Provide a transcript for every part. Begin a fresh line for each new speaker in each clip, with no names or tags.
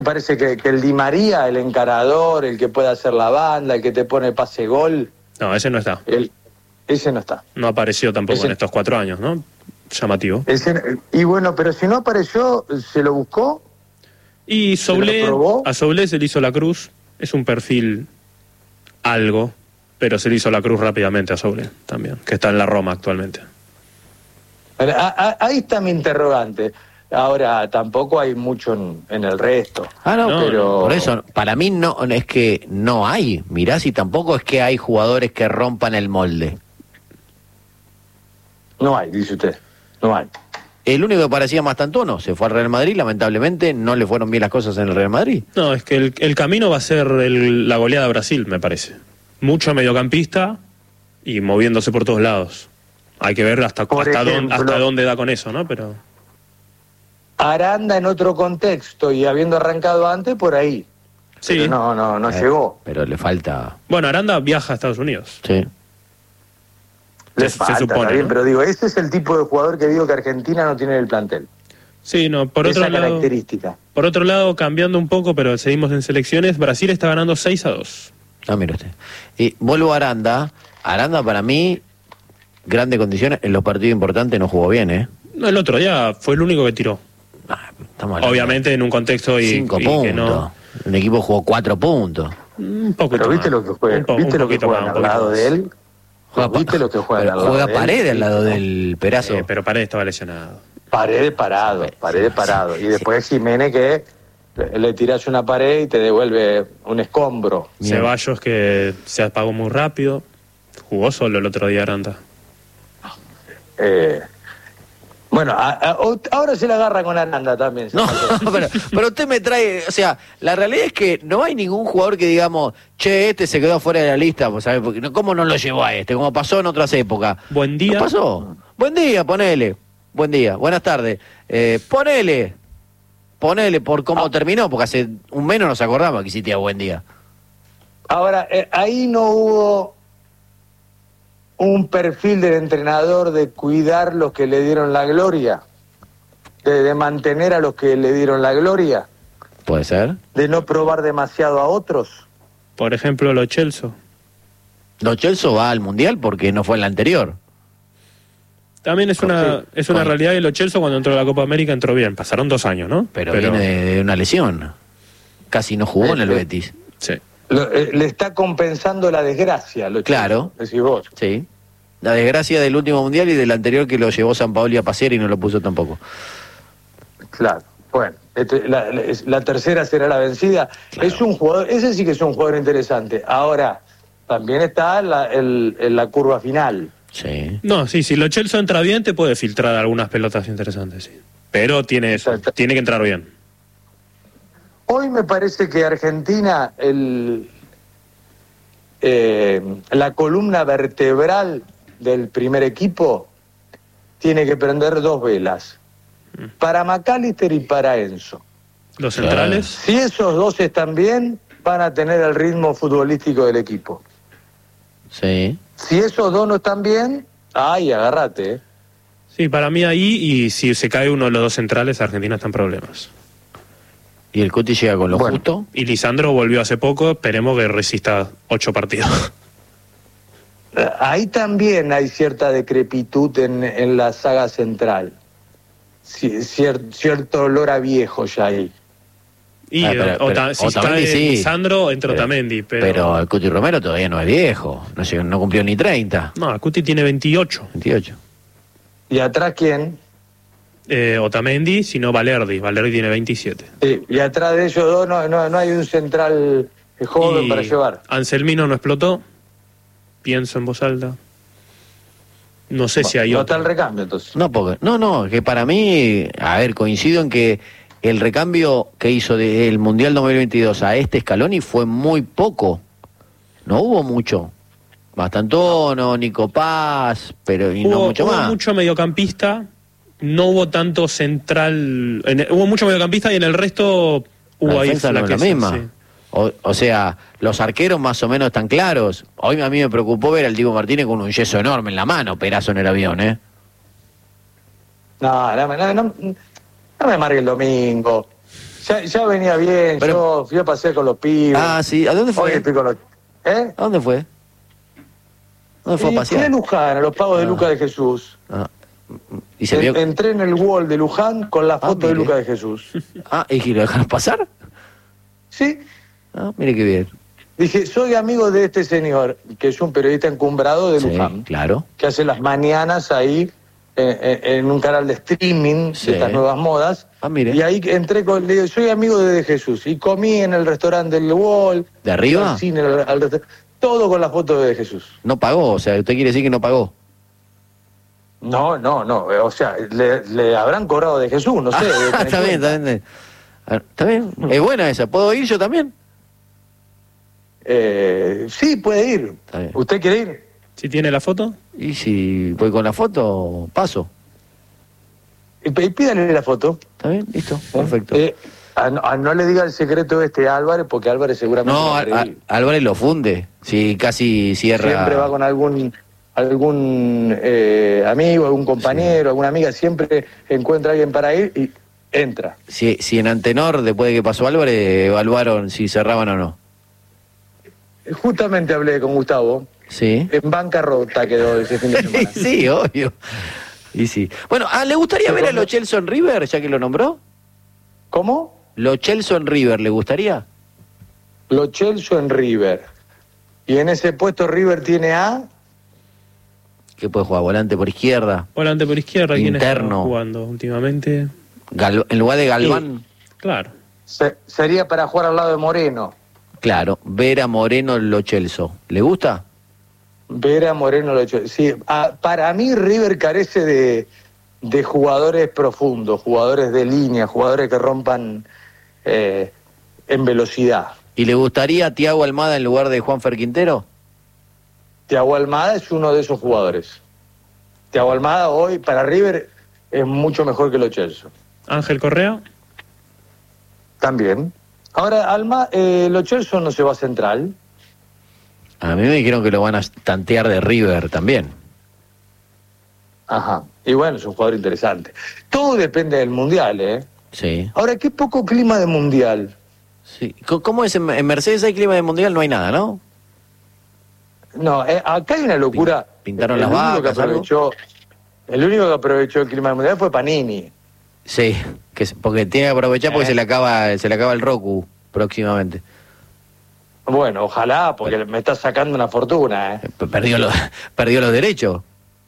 parece que el Di María, el encarador, el que puede hacer la banda, el que te pone pase gol.
No, ese no está.
Ese no está.
No apareció tampoco en estos 4 años, ¿no? Llamativo.
Y bueno, pero si no apareció, ¿se lo buscó?
Y a Soulé se le hizo la cruz. Es un perfil algo, pero se le hizo la cruz rápidamente a Soulé también, que está en la Roma actualmente.
Ahí está mi interrogante. Ahora, tampoco hay mucho en el resto.
No,
pero...
por eso, para mí no es que no hay. Mirá si tampoco es que hay jugadores que rompan el molde.
No hay, dice usted. No hay.
El único que parecía Mastantuono se fue al Real Madrid, lamentablemente no le fueron bien las cosas en el Real Madrid.
No, es que el camino va a ser la goleada a Brasil, me parece. Mucho mediocampista y moviéndose por todos lados. Hay que ver hasta dónde da con eso, ¿no? Pero
Aranda en otro contexto y habiendo arrancado antes, por ahí.
Sí.
Pero no llegó.
Pero le falta...
Bueno, Aranda viaja a Estados Unidos.
Sí.
Le falta,
se supone,
está bien,
¿no?
pero digo, ese es el tipo de jugador que digo que Argentina no tiene en el plantel.
Sí, no, por
Esa
otro lado,
característica.
Por otro lado, cambiando un poco, pero seguimos en selecciones, Brasil está ganando 6-2.
Ah, mira usted. Y vuelvo a Aranda. Aranda para mí, grandes condiciones. En los partidos importantes no jugó bien, ¿eh?
No, el otro día fue el único que tiró. Obviamente en un contexto
5
y
puntos.
que no...
Un equipo jugó 4 puntos.
Un poco.
Pero viste lo que juega, viste lo que juega al lado de él. ¿Viste lo que juega al lado de él?
Juega Paredes al lado del Perazo.
Pero Paredes estaba lesionado.
Paredes parado. Y después Jiménez que le tirás una pared y te devuelve un escombro.
Ceballos que se apagó muy rápido. Jugó solo el otro día Aranda.
Bueno, ahora se la agarra con Aranda también.
No, pero usted me trae, o sea, la realidad es que no hay ningún jugador que digamos, che, este se quedó fuera de la lista, pues, ¿sabes? Porque, ¿cómo no lo llevó a este? Como pasó en otras épocas.
Buen día.
¿Qué pasó? Buen día, ponele. Buen día, buenas tardes. Ponele por cómo terminó, porque hace un mes no nos acordamos que existía buen día.
Ahora, ahí no hubo un perfil del entrenador de cuidar los que le dieron la gloria, de mantener a los que le dieron la gloria.
¿Puede ser?
De no probar demasiado a otros.
Por ejemplo, Lo Celso.
Lo Celso va al Mundial porque no fue en la anterior.
También es una realidad que Lo Celso cuando entró a la Copa América entró bien. Pasaron 2 años, ¿no?
Pero viene de una lesión. Casi no jugó en el Betis.
Sí.
Le está compensando la desgracia, Lo Celso,
claro.
decís vos.
Sí. La desgracia del último Mundial y del anterior que lo llevó San Paoli a pasear y no lo puso tampoco.
Claro. Bueno, la tercera será la vencida. Claro. Es un jugador, ese sí que es un jugador interesante. Ahora, también está en la curva final.
Sí.
No, sí, si Lo Celso entra bien, te puede filtrar algunas pelotas interesantes, sí. Pero tiene que entrar bien.
Hoy me parece que Argentina, la columna vertebral del primer equipo, tiene que prender 2 velas. Para McAllister y para Enzo.
¿Los centrales?
Si esos 2 están bien, van a tener el ritmo futbolístico del equipo.
Sí.
Si esos 2 no están bien, ay, agárrate.
Sí, para mí ahí, y si se cae uno de los 2 centrales, Argentina está en problemas.
Y el Cuti llega con lo justo.
Y Lisandro volvió hace poco, esperemos que resista 8 partidos.
Ahí también hay cierta decrepitud en la saga central. Cierto olor a viejo ya ahí.
Y si está Lisandro, entra Otamendi.
Pero el Cuti Romero todavía no es viejo. No cumplió ni 30.
No, el Cuti tiene 28.
28.
¿Y atrás quién?
Otamendi, sino Valerdi. Valerdi tiene 27.
Sí, y atrás de ellos 2 no hay un central joven para llevar.
Anselmino no explotó. Pienso en voz alta. No sé si hay
otro. No está el recambio, entonces.
No, que para mí, a ver, coincido en que el recambio que hizo del Mundial 2022 a Scaloni fue muy poco. No hubo mucho. Mastantuono, Nico Paz, pero no mucho más.
Hubo mucho mediocampista, no hubo tanto central. Hubo mucho mediocampista y en el resto hubo ahí
la misma. Sí. O sea, los arqueros más o menos están claros. Hoy a mí me preocupó ver al Diego Martínez con un yeso enorme en la mano, Perazo en el avión, ¿eh?
No me amargue el domingo. Ya venía bien, yo fui a pasear con los pibes.
Ah, sí, ¿a dónde fue?
Hoy estoy con los... ¿Eh?
¿A dónde fue? ¿Dónde fue a pasear?
Fui a Luján, a los pagos de Lucas de Jesús.
¿Y se vio?
Entré en el wall de Luján con la foto de Lucas de Jesús.
¿Y lo dejaron pasar?
Sí.
Mire qué bien.
Dije, soy amigo de este señor, que es un periodista encumbrado de Luján.
Claro.
Que hace las mañanas ahí en un canal de streaming de estas nuevas modas.
Mire.
Y ahí entré le digo, soy amigo de Jesús. Y comí en el restaurante del Wall.
¿De arriba?
Al cine, todo con la foto de Jesús.
¿No pagó? O sea, ¿usted quiere decir que no pagó?
No. O sea, le habrán cobrado de Jesús, no sé.
Está bien. Está bien. Es buena esa. ¿Puedo ir yo también?
Sí, puede ir. ¿Usted quiere ir?
¿Si tiene la foto?
Y si voy con la foto, paso.
Y pídale la foto.
¿Está bien? Listo. Perfecto.
No le diga el secreto a Álvarez, porque Álvarez seguramente...
No, Álvarez lo funde. Si casi cierra...
Siempre va con algún amigo, algún compañero, alguna amiga, siempre encuentra a alguien para ir y entra.
Si en Antenor, después de que pasó Álvarez, evaluaron si cerraban o no.
Justamente hablé con Gustavo.
Sí.
En bancarrota quedó ese fin de semana.
Sí, obvio. Y sí. Bueno, ¿le gustaría ver a Lo Celso en River, ya que lo nombró?
¿Cómo?
Lo Celso en River, ¿le gustaría?
Lo Celso en River. Y en ese puesto River tiene a...
¿Qué puede jugar? ¿Volante por izquierda?
Volante por izquierda. ¿Quién está
Interno.
jugando últimamente?
En lugar de Galván.
Sí. Claro.
Sería para jugar al lado de Moreno.
Claro, Vera Moreno Lo Celso. ¿Le gusta?
Vera Moreno Lo Celso. Sí, para mí River carece de jugadores profundos, jugadores de línea, jugadores que rompan en velocidad.
¿Y le gustaría Thiago Almada en lugar de Juanfer Quintero?
Thiago Almada es uno de esos jugadores. Thiago Almada hoy para River es mucho mejor que Lo Celso.
Ángel Correa.
También. Ahora, Lo Celso no se va a Central.
A mí me dijeron que lo van a tantear de River también.
Ajá. Y bueno, es un jugador interesante. Todo depende del Mundial, ¿eh?
Sí.
Ahora, qué poco clima de Mundial.
Sí. ¿Cómo es? En Mercedes hay clima de Mundial, no hay nada, ¿no?
No, acá hay una locura.
Pintaron las vacas,
el único que aprovechó el clima del Mundial fue Panini.
Sí, porque tiene que aprovechar porque se le acaba el Roku próximamente.
Bueno, ojalá, porque me está sacando una fortuna, ¿eh?
Perdió los derechos.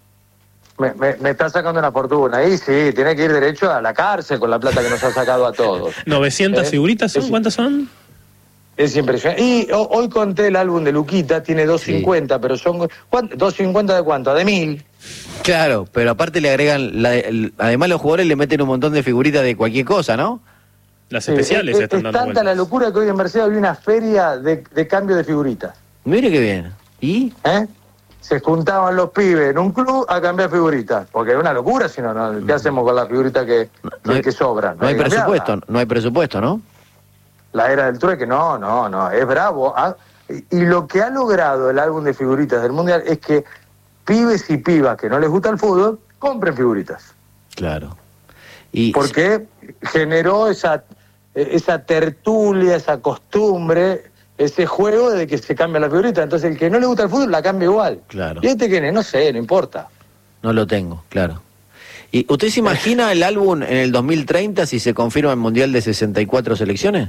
Me está sacando una fortuna. Y sí, tiene que ir derecho a la cárcel con la plata que nos ha sacado a todos.
900 figuritas son, ¿cuántas son?
Es impresionante. Y hoy conté el álbum de Luquita, tiene 250, pero son... ¿250 de cuánto? ¿De 1000?
Claro, pero aparte le agregan... además los jugadores le meten un montón de figuritas de cualquier cosa, ¿no?
Las especiales están dando
tanta
vueltas.
La locura que hoy en Mercedes había una feria de cambio de figuritas.
Mire qué bien. ¿Y?
Se juntaban los pibes en un club a cambiar figuritas. Porque es una locura, si no, ¿qué hacemos con las figuritas que sobran?
No hay presupuesto, ¿no?
La era del trueque, no, es bravo. Y lo que ha logrado el álbum de figuritas del Mundial es que pibes y pibas que no les gusta el fútbol, compren figuritas.
Claro.
Porque generó esa tertulia, esa costumbre, ese juego de que se cambia la figurita. Entonces el que no le gusta el fútbol la cambia igual.
Claro.
Y que no sé, no importa.
No lo tengo, claro. ¿Y usted se imagina el álbum en el 2030 si se confirma el Mundial de 64 selecciones?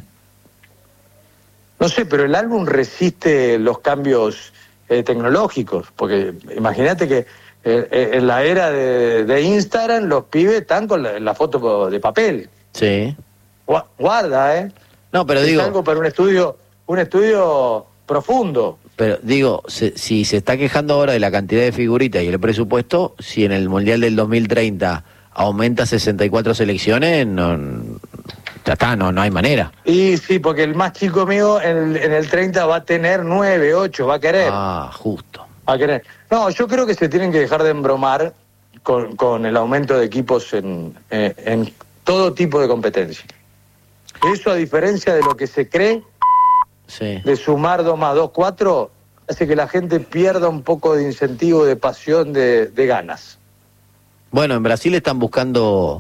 No sé, pero el álbum resiste los cambios tecnológicos, porque imagínate que en la era de Instagram los pibes están con la foto de papel.
Sí.
Guarda, ¿eh?
No, pero
es algo para un estudio profundo.
Pero digo, si se está quejando ahora de la cantidad de figuritas y el presupuesto, si en el Mundial del 2030 aumenta 64 selecciones, ya está, no hay manera.
Y sí, porque el más chico mío en el 30 va a tener 9, 8, va a querer.
Ah, justo.
Va a querer. No, yo creo que se tienen que dejar de embromar con el aumento de equipos en todo tipo de competencia. Eso, a diferencia de lo que se cree,
sí,
de sumar 2 más 2, 4, hace que la gente pierda un poco de incentivo, de pasión, de ganas.
Bueno, en Brasil están buscando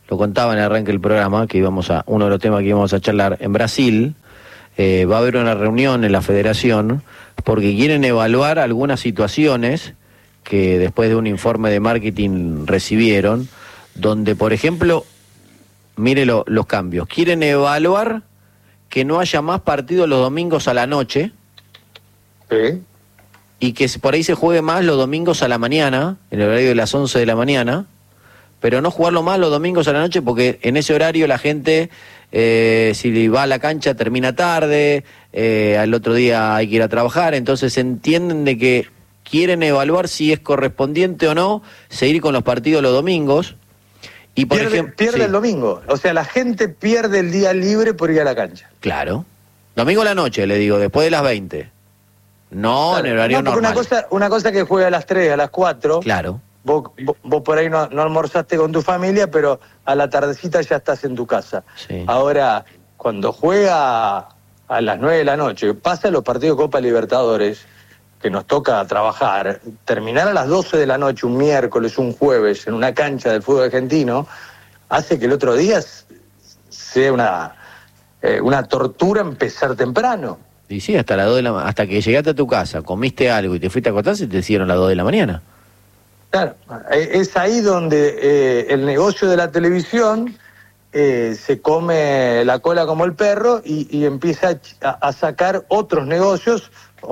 lo contaba en el arranque del programa, que uno de los temas que íbamos a charlar, en Brasil va a haber una reunión en la federación porque quieren evaluar algunas situaciones que después de un informe de marketing recibieron, donde, por ejemplo, mire los cambios. Quieren evaluar que no haya más partidos los domingos a la noche.
Sí.
Y que por ahí se juegue más los domingos a la mañana, en el horario de las 11 de la mañana, pero no jugarlo más los domingos a la noche porque en ese horario la gente, si va a la cancha, termina tarde, al otro día hay que ir a trabajar, entonces entienden de que quieren evaluar si es correspondiente o no seguir con los partidos los domingos. Y por ejemplo,
pierde
sí.
El domingo, o sea, la gente pierde el día libre por ir a la cancha.
Claro. Domingo a la noche, le digo, después de las 20. No, claro, en el horario normal.
Una cosa que juega a las 3, a las 4.
Claro.
Vos por ahí no almorzaste con tu familia, pero a la tardecita ya estás en tu casa.
Sí.
Ahora, cuando juega a las 9 de la noche, pasa los partidos de Copa Libertadores, que nos toca trabajar, terminar a las 12 de la noche, un miércoles, un jueves, en una cancha del fútbol argentino, hace que el otro día sea una tortura empezar temprano.
Y sí, hasta las 2 hasta que llegaste a tu casa, comiste algo y te fuiste a acostar, se te hicieron las 2 de la mañana.
Claro, es ahí donde el negocio de la televisión se come la cola como el perro y empieza a sacar otros negocios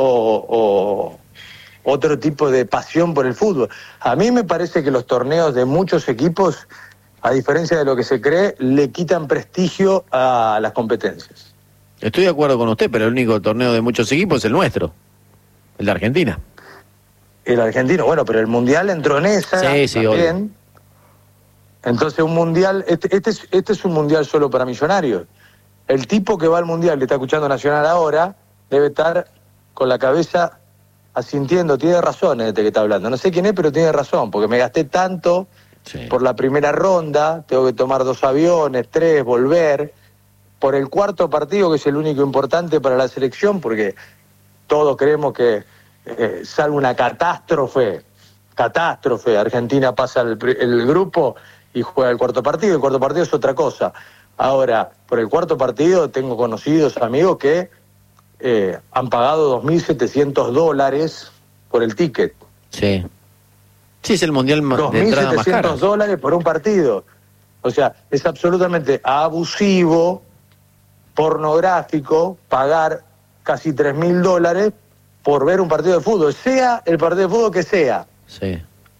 o otro tipo de pasión por el fútbol. A mí me parece que los torneos de muchos equipos, a diferencia de lo que se cree, le quitan prestigio a las competencias.
Estoy de acuerdo con usted, pero el único torneo de muchos equipos es el nuestro, el de Argentina.
El argentino, bueno, pero el Mundial entró en esa
sí,
también.
Obvio.
Entonces un Mundial, este es un Mundial solo para millonarios. El tipo que va al Mundial, le está escuchando Nacional ahora, debe estar con la cabeza asintiendo, tiene razón este que está hablando. No sé quién es, pero tiene razón, porque me gasté tanto por la primera ronda, tengo que tomar 2 aviones, 3, volver. Por el cuarto partido, que es el único importante para la selección, porque todos creemos que, salvo una catástrofe, Argentina pasa el grupo y juega el cuarto partido es otra cosa. Ahora, por el cuarto partido tengo conocidos amigos que han pagado $2.700 por el ticket.
Sí. Sí, es el mundial de entrada más caro.
$2.700 por un partido. O sea, es absolutamente abusivo, pornográfico, pagar casi $3.000 por ver un partido de fútbol, sea el partido de fútbol que sea.
Sí.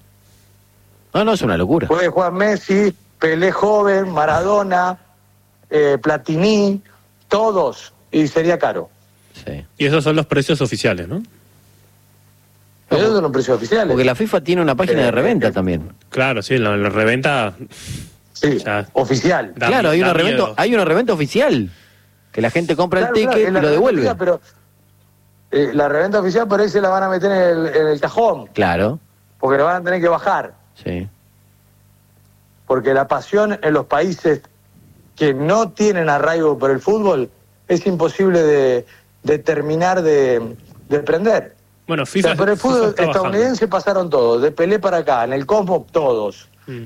No, es una locura.
Puede jugar Messi, Pelé joven, Maradona, Platini, todos, y sería caro.
Sí.
Y esos son los precios oficiales, ¿no?
Esos son los precios oficiales.
Porque la FIFA tiene una página de reventa también.
Claro, sí, la reventa...
Sí, oficial.
Claro, hay una reventa oficial, que la gente compra el ticket y lo devuelve.
Oficial, pero la reventa oficial por ahí se la van a meter en el cajón.
Claro.
Porque lo van a tener que bajar.
Sí.
Porque la pasión en los países que no tienen arraigo por el fútbol es imposible de terminar de prender.
Bueno, FIFA,
o sea, por el fútbol estadounidense pasaron todos, de Pelé para acá, en el Cosmo todos.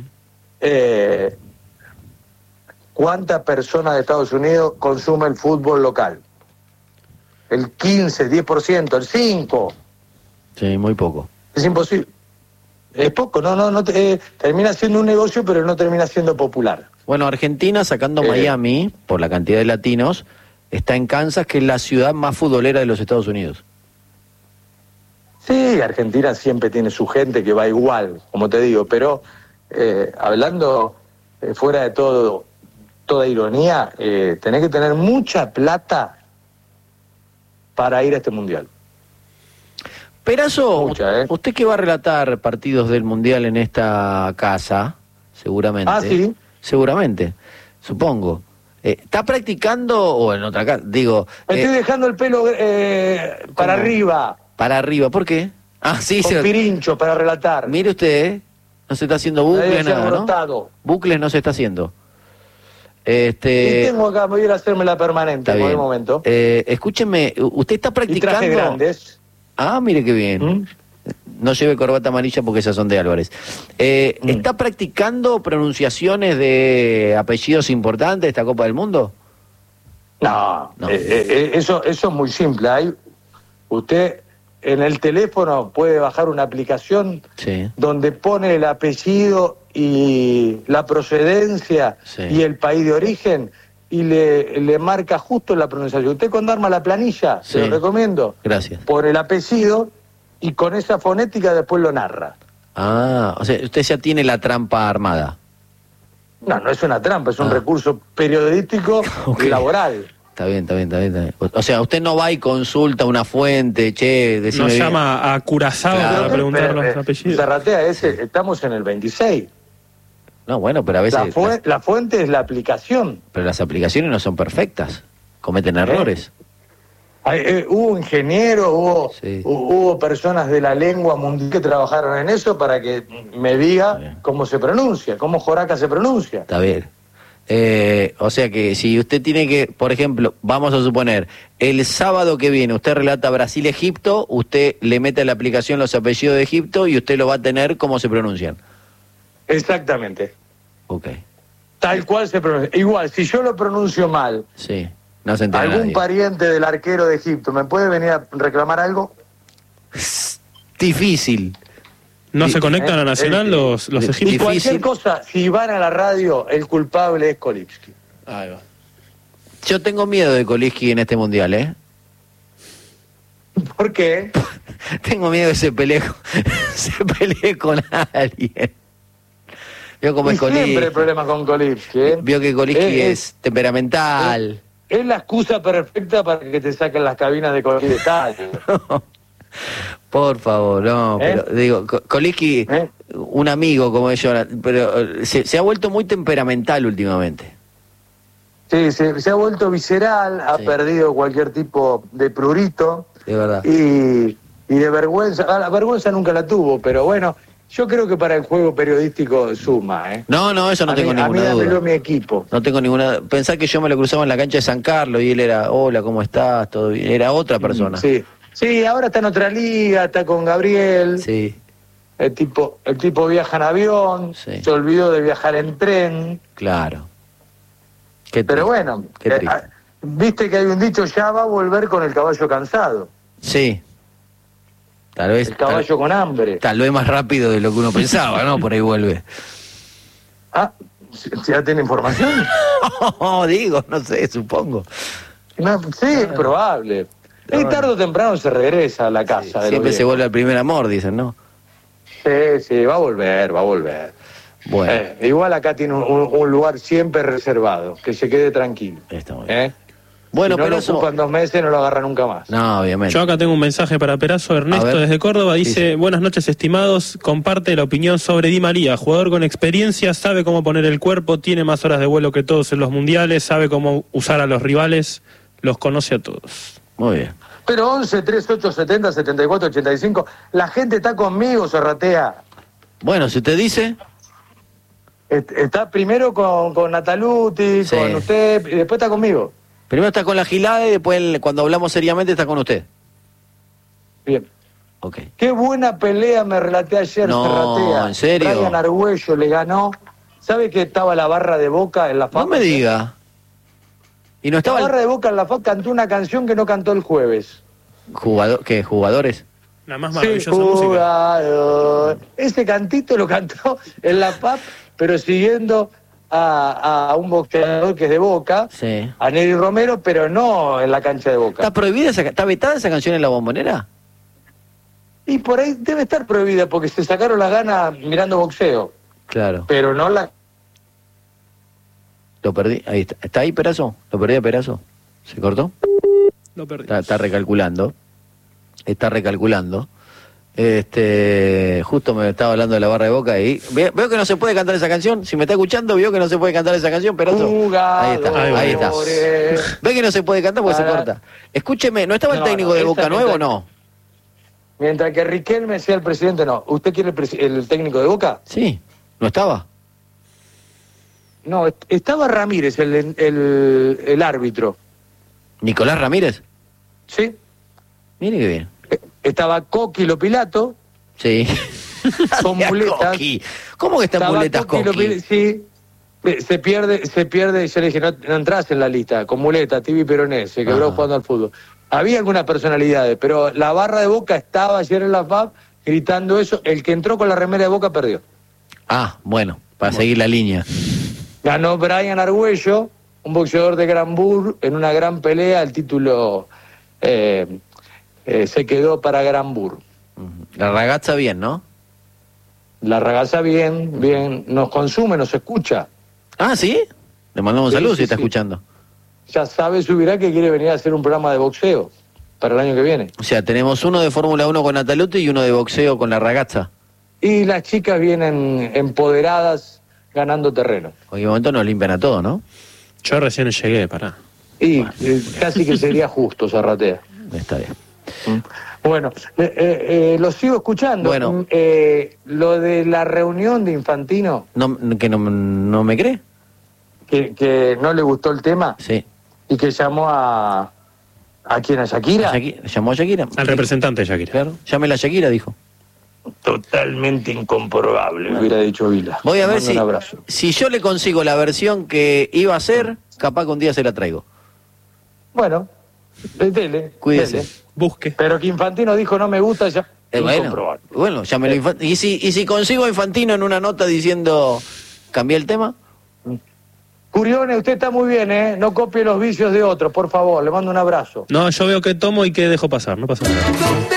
¿Cuántas personas de Estados Unidos consume el fútbol local? El 15, 10%, el 5%.
Sí, muy poco.
Es imposible. Es poco, termina siendo un negocio, pero no termina siendo popular.
Bueno, Argentina, sacando Miami, por la cantidad de latinos, está en Kansas, que es la ciudad más futbolera de los Estados Unidos.
Sí, Argentina siempre tiene su gente que va igual, como te digo, pero hablando fuera de toda ironía, tenés que tener mucha plata para ir a este Mundial.
Perazo, usted que va a relatar partidos del Mundial en esta casa, seguramente.
Ah, sí.
Seguramente, supongo. ¿Está practicando o en otra casa? Digo...
Estoy dejando el pelo para arriba.
Para arriba, ¿por qué? Ah, sí.
Con pirincho para relatar.
Mire usted, no se está haciendo bucles, nada, ¿no? Bucles no se está haciendo.
Y tengo acá, voy a ir a hacerme la permanente por el momento.
Escúcheme, ¿usted está practicando?
Y traje grandes.
Ah, mire qué bien. no lleve corbata amarilla porque esas son de Álvarez. ¿Está practicando pronunciaciones de apellidos importantes de esta Copa del Mundo?
No. Eso es muy simple. Usted en el teléfono puede bajar una aplicación donde pone el apellido y la procedencia y el país de origen y le marca justo la pronunciación. Usted cuando arma la planilla, se lo recomiendo.
Gracias.
Por el apellido y con esa fonética después lo narra.
Ah, o sea, usted ya tiene la trampa armada.
No es una trampa, es un recurso periodístico y laboral.
Está bien. O sea, usted no va y consulta una fuente,
Nos llama a Curazao para preguntar los apellidos.
Zarratea, estamos en el 26.
No, bueno, pero a veces...
La fuente es la aplicación.
Pero las aplicaciones no son perfectas, cometen errores.
Hubo ingenieros, hubo personas de la lengua mundial que trabajaron en eso para que me diga cómo se pronuncia, cómo Joraca se pronuncia.
Está bien. O sea que si usted tiene que, por ejemplo, vamos a suponer, el sábado que viene usted relata Brasil-Egipto, usted le mete a la aplicación los apellidos de Egipto y usted lo va a tener cómo se pronuncian.
Exactamente.
Ok.
Tal cual se pronuncia. Igual, si yo lo pronuncio mal,
no se entera
¿algún
nadie.
pariente del arquero de Egipto me puede venir a reclamar algo?
Difícil.
¿No se conectan a Nacional los egipcios?
Y cualquier cosa, si van a la radio, el culpable es Kolipski.
Ahí va.
Yo tengo miedo de Kolipski en este mundial, ¿eh?
¿Por qué?
Tengo miedo de que se pelee con alguien. Vio cómo es Kolipski.
Siempre hay problemas con Kolipski, ¿eh?
Vio que Kolipski es temperamental.
Es la excusa perfecta para que te saquen las cabinas de cualquier estadio.
Por favor, no, pero digo, Kolipski, un amigo como ellos, pero se ha vuelto muy temperamental últimamente.
Sí, se ha vuelto visceral, ha perdido cualquier tipo de prurito.
De verdad.
Y de vergüenza, la vergüenza nunca la tuvo, pero bueno, yo creo que para el juego periodístico suma, ¿eh?
No, eso no tengo ninguna duda.
A mí dámelo mi equipo.
No tengo ninguna... Pensá que yo me lo cruzaba en la cancha de San Carlos y él era, hola, ¿cómo estás? ¿Todo bien? Era otra persona.
Sí, ahora está en otra liga, está con Gabriel.
Sí.
El tipo viaja en avión, se olvidó de viajar en tren.
Claro.
Pero bueno, viste que hay un dicho, ya va a volver con el caballo cansado.
Sí. Tal vez...
El caballo con hambre.
Tal vez más rápido de lo que uno pensaba, ¿no? Por ahí vuelve.
¿Ya tiene información?
Digo, no sé, supongo.
No, sí, es probable. Tarde o temprano se regresa a la casa.
Siempre se vuelve al primer amor, dicen, ¿no?
Sí, va a volver. Bueno. Igual acá tiene un lugar siempre reservado, que se quede tranquilo.
Está muy bien. Bueno,
si no
pero
lo ocupan 2 meses, no lo agarra nunca más.
No, obviamente.
Yo acá tengo un mensaje para Perazo. Ernesto desde Córdoba dice: buenas noches, estimados. Comparte la opinión sobre Di María, jugador con experiencia, sabe cómo poner el cuerpo, tiene más horas de vuelo que todos en los mundiales, sabe cómo usar a los rivales, los conoce a todos.
Muy bien.
Pero 11, 38, 70, 74, 85, la gente está conmigo, Zarratea.
Bueno, si usted dice...
Está primero con Nataluti, con usted, y después está conmigo.
Primero está con la gilada y después, cuando hablamos seriamente, está con usted.
Bien.
Ok.
Qué buena pelea me relaté ayer, Zarratea.
¿En serio?
Brian Argüello le ganó. ¿Sabe que estaba la barra de Boca en la FAP?
No me diga. Y no estaba...
La barra de Boca en la FAP cantó una canción que no cantó el jueves.
¿Qué? ¿Jugadores?
La más maravillosa música.
Ese cantito lo cantó en la FAP, pero siguiendo a un boxeador que es de Boca, a Neri Romero, pero no en la cancha de Boca.
¿Está prohibida está vetada esa canción en la Bombonera?
Y por ahí debe estar prohibida, porque se sacaron las ganas mirando boxeo.
Claro.
Pero no la...
Lo perdí. Ahí está. ¿Está ahí, Perazo? ¿Lo perdí a Perazo? ¿Se cortó?
Lo perdí.
Está recalculando. Justo me estaba hablando de la barra de Boca y veo que no se puede cantar esa canción. Si me está escuchando, vio que no se puede cantar esa canción, pero ahí está. Ve que no se puede cantar porque se corta. Escúcheme, ¿no estaba el técnico de Boca nuevo o no?
Mientras que Riquelme sea el presidente, no. ¿Usted quiere el técnico de Boca?
Sí, ¿no estaba?
No, estaba Ramírez, el árbitro.
¿Nicolás Ramírez?
Sí.
Mire qué bien.
Estaba Coquilo Pilato
Sí.
con muletas.
Coqui. ¿Cómo que está en muletas, Coqui?
Sí, se pierde, yo le dije, no entras en la lista, con muletas, Tibi Peroné, se quebró jugando al fútbol. Había algunas personalidades, pero la barra de Boca estaba ayer en la FAB gritando eso, el que entró con la remera de Boca perdió.
Ah, bueno, para seguir la línea.
Ganó Brian Argüello, un boxeador de Granbur, en una gran pelea, el título se quedó para Granbur.
La ragazza bien, ¿no?
La ragazza bien, nos consume, nos escucha.
Ah, ¿sí? Le mandamos un saludo si está
sí.
escuchando.
Ya sabe Subirá que quiere venir a hacer un programa de boxeo para el año que viene.
O sea, tenemos uno de Fórmula 1 con Nataluto y uno de boxeo con la ragazza.
Y las chicas vienen empoderadas, ganando terreno.
En qué momento nos limpian a todo, ¿no?
Yo recién llegué, pará.
Y casi que sería justo, Zarratea.
Está bien.
Bueno, lo sigo escuchando.
Bueno.
Lo de la reunión de Infantino,
¿Que no me cree?
que no le gustó el tema
Sí.
y que llamó ¿a quién? ¿A Shakira?
¿Llamó a Shakira?
Al representante de Shakira.
Claro. Llámela a Shakira, dijo.
Totalmente incomprobable, hubiera dicho Vila.
Voy a ver
Un abrazo.
si yo le consigo la versión que iba a hacer, capaz que un día se la traigo.
Bueno, dele.
Cuídese.
Dele.
Busque.
Pero que Infantino dijo no me gusta, ya incomprobable.
Bueno, llámelo Infantino. ¿Y si consigo a Infantino en una nota diciendo, cambié el tema?
Curione, usted está muy bien, ¿eh? No copie los vicios de otros, por favor. Le mando un abrazo.
No, yo veo que tomo y que dejo pasar, no pasa nada.